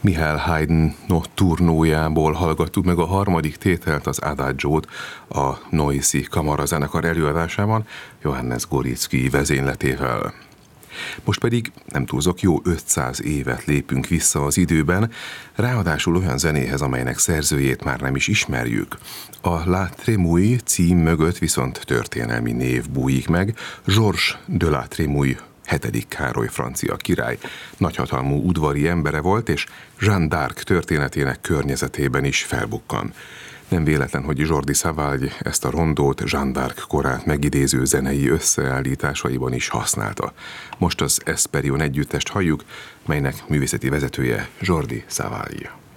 Mihály Haydn nocturnójából hallgattuk meg a harmadik tételt, az Adagiót a Noisy kamarazenekar előadásában Johannes Gorizki vezényletével. Most pedig nem túlzok, jó 500 évet lépünk vissza az időben, ráadásul olyan zenéhez, amelynek szerzőjét már nem is ismerjük. A La Trémouille cím mögött viszont történelmi név bújik meg, Georges de La Trémouille 7. Károly francia király nagyhatalmú udvari embere volt, és Jeanne d'Arc történetének környezetében is felbukkan. Nem véletlen, hogy Jordi Savall ezt a rondót Jeanne d'Arc korát megidéző zenei összeállításaiban is használta. Most az Esperion együttest halljuk, melynek művészeti vezetője Jordi Savall.